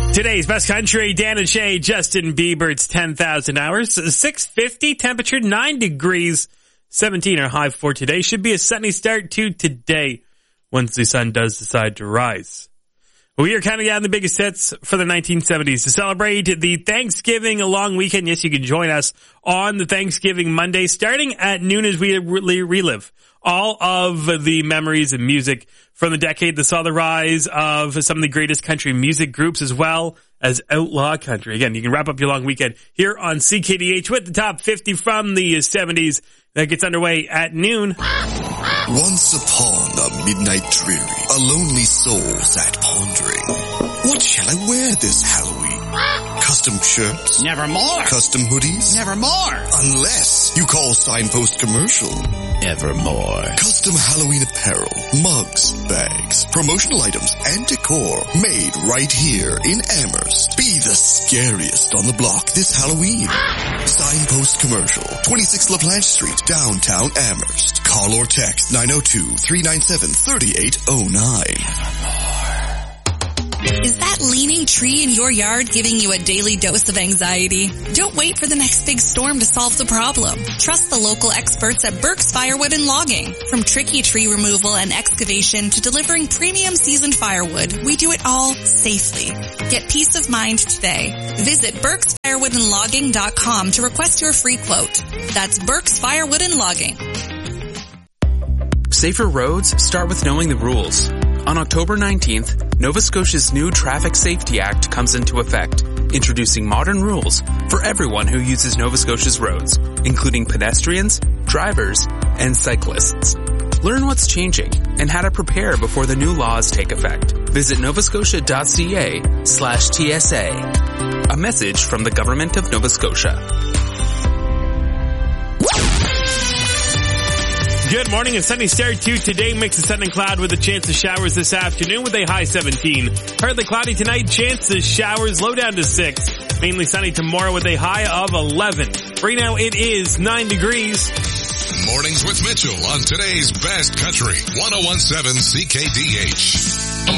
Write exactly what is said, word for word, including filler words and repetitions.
Today's best country, Dan and Shay, Justin Bieber. It's ten thousand hours, six fifty, temperature nine degrees, seventeen our high for today. Should be a sunny start to today once the sun does decide to rise. We are counting down the biggest hits for the nineteen seventies to celebrate the Thanksgiving long weekend. Yes, you can join us on the Thanksgiving Monday starting at noon as we re- relive all of the memories and music from the decade that saw the rise of some of the greatest country music groups as well as outlaw country. Again, you can wrap up your long weekend here on C K D H with the top fifty from the seventies that gets underway at noon. Once upon a midnight dreary, a lonely soul sat pondering. What shall I wear this Halloween? Custom shirts? Nevermore. Custom hoodies? Nevermore. Unless you call Signpost Commercial. Evermore. Custom Halloween apparel, mugs, bags, promotional items, and decor made right here in Amherst. Be the scariest on the block this Halloween. Signpost Commercial, twenty-six LaPlanche Street, downtown Amherst. Call or text nine oh two, three nine seven, three eight oh nine. Is that leaning tree in your yard giving you a daily dose of anxiety? Don't wait for the next big storm to solve the problem. Trust the local experts at Burke's Firewood and Logging. From tricky tree removal and excavation to delivering premium seasoned firewood, we do it all safely. Get peace of mind today. Visit burkes firewood and logging dot com to request your free quote. That's Burke's Firewood and Logging. Safer roads start with knowing the rules. On October nineteenth, Nova Scotia's new Traffic Safety Act comes into effect, introducing modern rules for everyone who uses Nova Scotia's roads, including pedestrians, drivers, and cyclists. Learn what's changing and how to prepare before the new laws take effect. Visit novascotia.ca slash TSA. A message from the Government of Nova Scotia. Good morning, a sunny start to today. Mix of sun and cloud with a chance of showers this afternoon with a high seventeen. Partly cloudy tonight, chance of showers, low down to six. Mainly sunny tomorrow with a high of eleven. Right now it is nine degrees. Mornings with Mitchell on today's best country, one oh one point seven C K D H.